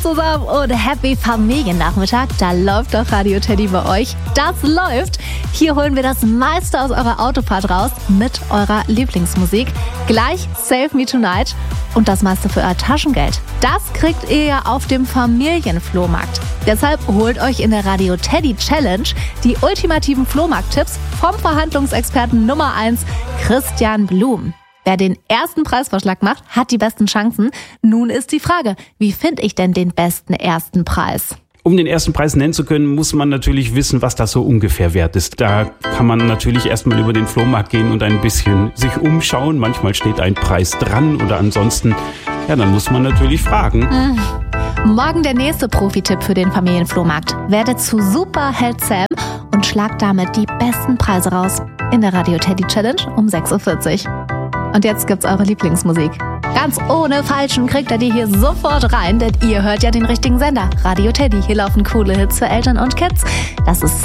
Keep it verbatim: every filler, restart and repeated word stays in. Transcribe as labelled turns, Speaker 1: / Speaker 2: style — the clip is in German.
Speaker 1: zusammen und Happy Familiennachmittag. Da läuft doch Radio Teddy bei euch. Das läuft. Hier holen wir das meiste aus eurer Autofahrt raus mit eurer Lieblingsmusik. Gleich Save Me Tonight und das meiste für euer Taschengeld. Das kriegt ihr ja auf dem Familienflohmarkt. Deshalb holt euch in der Radio Teddy Challenge die ultimativen Flohmarkt-Tipps vom Verhandlungsexperten Nummer eins, Christian Blum. Wer den ersten Preisvorschlag macht, hat die besten Chancen. Nun ist die Frage, wie finde ich denn den besten ersten Preis?
Speaker 2: Um den ersten Preis nennen zu können, muss man natürlich wissen, was das so ungefähr wert ist. Da kann man natürlich erstmal über den Flohmarkt gehen und ein bisschen sich umschauen. Manchmal steht ein Preis dran oder ansonsten, ja, dann muss man natürlich fragen.
Speaker 1: Mhm. Morgen der nächste Profi-Tipp für den Familienflohmarkt. Werdet zu Superheld Sam und schlagt damit die besten Preise raus in der Radio Teddy Challenge um sechs Uhr vierzig. Und jetzt gibt's eure Lieblingsmusik. Ganz ohne Falschen kriegt ihr die hier sofort rein, denn ihr hört ja den richtigen Sender. Radio Teddy. Hier laufen coole Hits für Eltern und Kids. Das ist